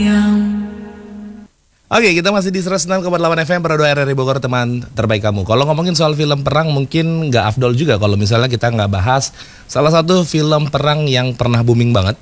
Oke, kita masih di 106,8 FM Pro 2 RRI Bogor, teman terbaik kamu. Kalau ngomongin soal film perang, mungkin nggak afdol juga kalau misalnya kita nggak bahas salah satu film perang yang pernah booming banget.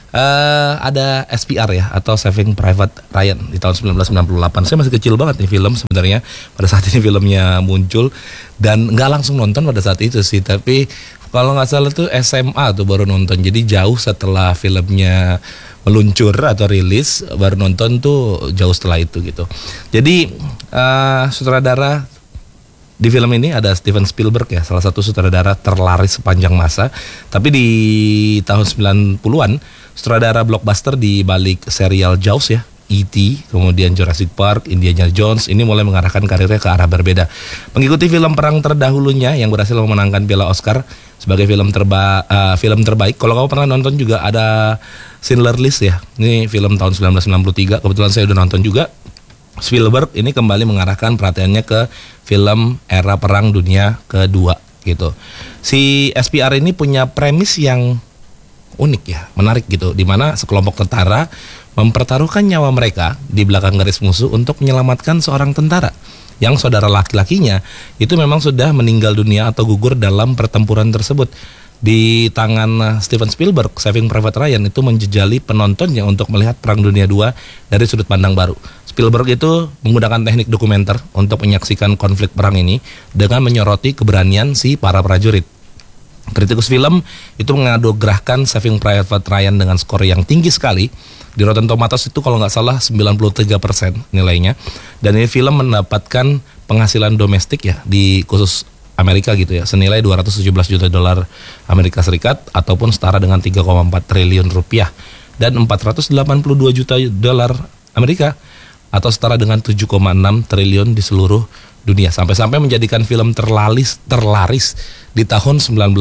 Ada SPR ya, atau Saving Private Ryan di tahun 1998. Saya masih kecil banget nih film sebenarnya pada saat ini filmnya muncul, dan nggak langsung nonton pada saat itu sih, tapi kalau nggak salah tuh SMA tuh baru nonton. Jadi jauh setelah filmnya meluncur atau rilis, baru nonton tuh jauh setelah itu gitu. Jadi sutradara di film ini ada Steven Spielberg ya, salah satu sutradara terlaris sepanjang masa. Tapi di tahun 90-an, sutradara blockbuster di balik serial Jaws ya, E.T., kemudian Jurassic Park, Indiana Jones, ini mulai mengarahkan karirnya ke arah berbeda. Mengikuti film perang terdahulunya yang berhasil memenangkan Piala Oscar sebagai film terbaik. Kalau kamu pernah nonton juga ada Schindler's List ya. Ini film tahun 1993, kebetulan saya udah nonton juga. Spielberg ini kembali mengarahkan perhatiannya ke film era perang dunia kedua gitu. Si SPR ini punya premis yang unik ya, menarik gitu, di mana sekelompok tentara mempertaruhkan nyawa mereka di belakang garis musuh untuk menyelamatkan seorang tentara yang saudara laki-lakinya itu memang sudah meninggal dunia atau gugur dalam pertempuran tersebut. Di tangan Steven Spielberg, Saving Private Ryan itu menjejali penontonnya untuk melihat Perang Dunia II dari sudut pandang baru. Spielberg itu menggunakan teknik dokumenter untuk menyaksikan konflik perang ini dengan menyoroti keberanian si para prajurit. Kritikus film itu menganugerahkan Saving Private Ryan dengan skor yang tinggi sekali. Di Rotten Tomatoes itu kalau nggak salah 93% nilainya. Dan ini film mendapatkan penghasilan domestik ya di khusus Amerika gitu ya, senilai 217 juta dolar Amerika Serikat ataupun setara dengan 3,4 triliun rupiah, dan 482 juta dolar Amerika atau setara dengan 7,6 triliun di seluruh dunia, sampai-sampai menjadikan film terlaris di tahun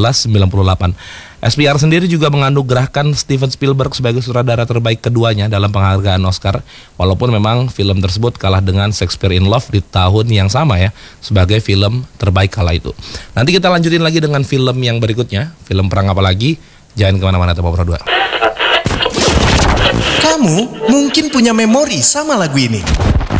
1998. SPR sendiri juga menganugerahkan Steven Spielberg sebagai sutradara terbaik keduanya dalam penghargaan Oscar, walaupun memang film tersebut kalah dengan Shakespeare in Love di tahun yang sama ya, sebagai film terbaik kala itu. Nanti kita lanjutin lagi dengan film yang berikutnya, film perang apa lagi? Jangan kemana-mana, Teman Pro 2. Kamu mungkin punya memori sama lagu ini.